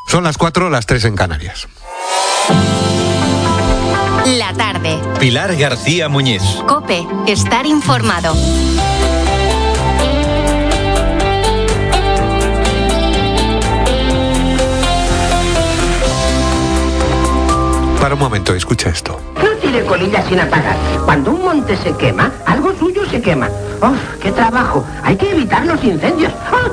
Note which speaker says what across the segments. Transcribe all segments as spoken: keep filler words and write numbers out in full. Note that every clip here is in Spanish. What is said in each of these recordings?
Speaker 1: Son las cuatro, las tres en Canarias.
Speaker 2: La tarde.
Speaker 3: Pilar García Muñiz.
Speaker 2: COPE. Estar informado.
Speaker 1: Para un momento, escucha esto.
Speaker 4: No tire colillas sin apagar. Cuando un monte se quema, algo suyo se quema. ¡Uf, qué trabajo! Hay que evitar los incendios. ¡Ah!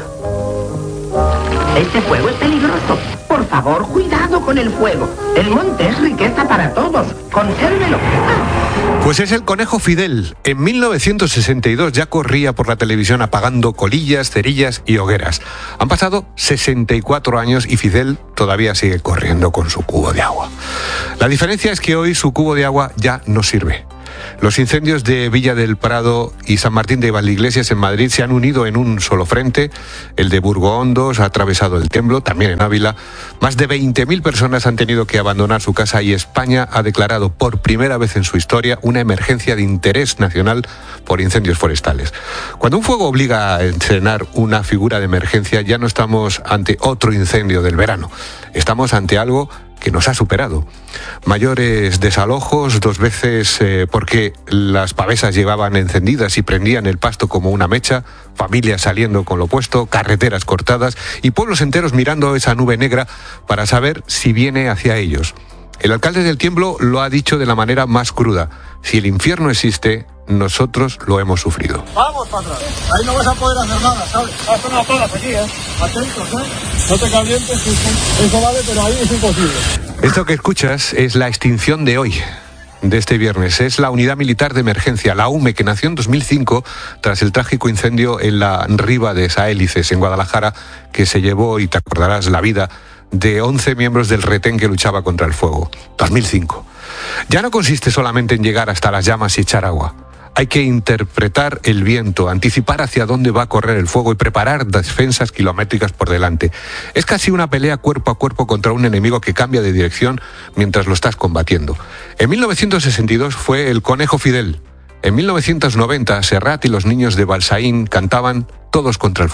Speaker 4: Este fuego es peligroso. Por favor, cuidado con el fuego. El monte es riqueza para todos. Consérvelo. ¡Ah!
Speaker 1: Pues es el conejo Fidel. En mil novecientos sesenta y dos ya corría por la televisión apagando colillas, cerillas y hogueras. Han pasado sesenta y cuatro años y Fidel todavía sigue corriendo con su cubo de agua. La diferencia es que hoy su cubo de agua ya no sirve. Los incendios de Villa del Prado y San Martín de Valdeiglesias en Madrid se han unido en un solo frente. El de Burgoondos ha atravesado el Temblo, también en Ávila. Más de veinte mil personas han tenido que abandonar su casa y España ha declarado por primera vez en su historia una emergencia de interés nacional por incendios forestales. Cuando un fuego obliga a estrenar una figura de emergencia, ya no estamos ante otro incendio del verano. Estamos ante algo que nos ha superado. Mayores desalojos, dos veces eh, porque las pavesas llevaban encendidas y prendían el pasto como una mecha, familias saliendo con lo opuesto, carreteras cortadas y pueblos enteros mirando esa nube negra para saber si viene hacia ellos. El alcalde del Tiemblo lo ha dicho de la manera más cruda. Si el infierno existe, nosotros lo hemos sufrido.
Speaker 5: Vamos para atrás. Ahí no vas a poder hacer nada, ¿sabes? Haz unas todas aquí, ¿eh? Atentos, ¿eh? No te calientes, eso vale, pero ahí es imposible.
Speaker 1: Esto que escuchas es la extinción de hoy, de este viernes. Es la Unidad Militar de Emergencia, la U M E, que nació en dos mil cinco tras el trágico incendio en la Riva de Saélices, en Guadalajara, que se llevó, y te acordarás, la vida de once miembros del retén que luchaba contra el fuego. dos mil cinco. Ya no consiste solamente en llegar hasta las llamas y echar agua. Hay que interpretar el viento, anticipar hacia dónde va a correr el fuego y preparar defensas kilométricas por delante. Es casi una pelea cuerpo a cuerpo contra un enemigo que cambia de dirección mientras lo estás combatiendo. En mil novecientos sesenta y dos fue el conejo Fidel. En mil novecientos noventa, Serrat y los niños de Balsaín cantaban Todos contra el fuego.